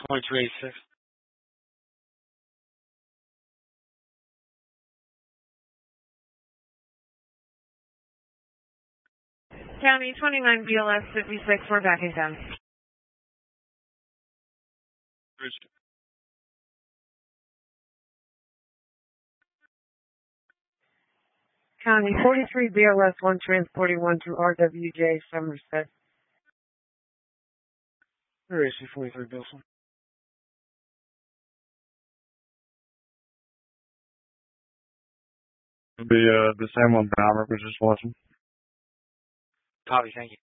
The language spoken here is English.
2286. County 29 BLS 56, we're backing down. County 43 BLS 1 transporting 1 to RWJ Somerset. AC 43 Bilson. It'll be the same one Bomber was just watching. Copy, thank you.